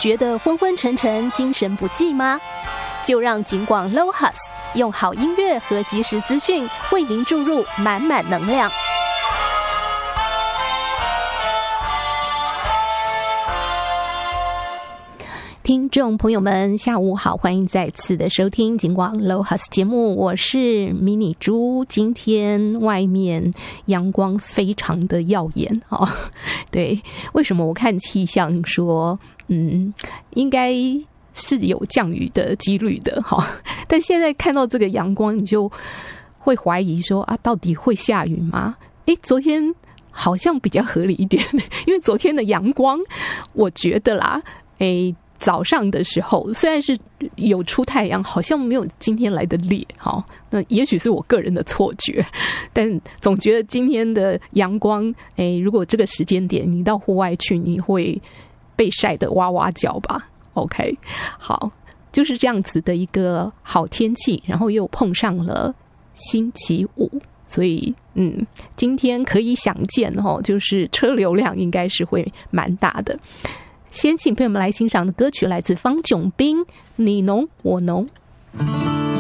觉得昏昏沉沉、精神不济吗？就让警广 LoHus 用好音乐和即时资讯为您注入满满能量。听众朋友们下午好，欢迎再次的收听警广 LoHus 节目，我是迷你猪。今天外面阳光非常的耀眼哦，对，为什么我看气象说应该是有降雨的几率的哈，但现在看到这个阳光，你就会怀疑说啊，到底会下雨吗？昨天好像比较合理一点，因为昨天的阳光，我觉得啦，早上的时候虽然是有出太阳，好像没有今天来的烈哈。那也许是我个人的错觉，但总觉得今天的阳光，如果这个时间点你到户外去，你会被晒得哇哇叫吧。OK， 好，就是这样子的一个好天气，然后又碰上了星期五，所以今天可以想见就是车流量应该是会蛮大的。先请朋友们来欣赏的歌曲来自方炯斌，你侬我侬。